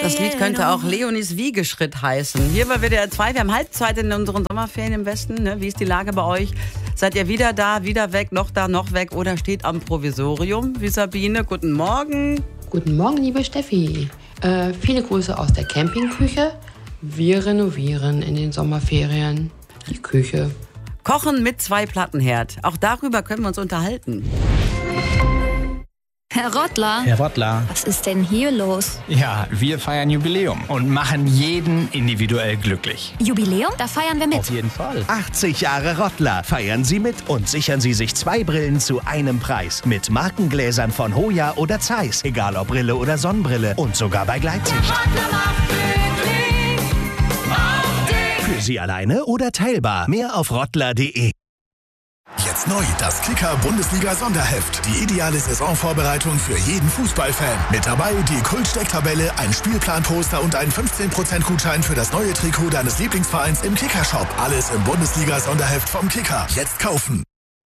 das Lied könnte auch Leonis Wiegeschritt heißen. Hier bei WDR 2, wir haben Halbzeit in unseren Sommerferien im Westen. Ne? Wie ist die Lage bei euch? Seid ihr wieder da, wieder weg, noch da, noch weg oder steht am Provisorium? Wie Sabine, guten Morgen. Guten Morgen, liebe Steffi. Viele Grüße aus der Campingküche. Wir renovieren in den Sommerferien die Küche. Kochen mit 2 Plattenherd. Auch darüber können wir uns unterhalten. Herr Rottler. Herr Rottler. Was ist denn hier los? Ja, wir feiern Jubiläum und machen jeden individuell glücklich. Jubiläum? Da feiern wir mit. Auf jeden Fall. 80 Jahre Rottler. Feiern Sie mit und sichern Sie sich 2 Brillen zu einem Preis. Mit Markengläsern von Hoya oder Zeiss. Egal ob Brille oder Sonnenbrille. Und sogar bei Gleitsicht. Für Sie alleine oder teilbar. Mehr auf rottler.de. Jetzt neu das Kicker-Bundesliga-Sonderheft. Die ideale Saisonvorbereitung für jeden Fußballfan. Mit dabei die Kult-Stecktabelle, ein Spielplanposter und ein 15% Gutschein für das neue Trikot deines Lieblingsvereins im Kicker-Shop. Alles im Bundesliga-Sonderheft vom Kicker. Jetzt kaufen.